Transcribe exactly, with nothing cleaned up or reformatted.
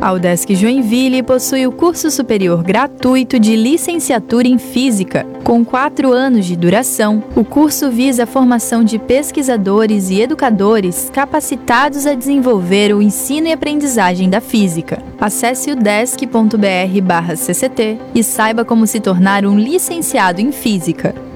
A UDESC Joinville possui o curso superior gratuito de licenciatura em Física. Com quatro anos de duração, o curso visa a formação de pesquisadores e educadores capacitados a desenvolver o ensino e aprendizagem da física. Acesse udesc ponto br barra cct e saiba como se tornar um licenciado em Física.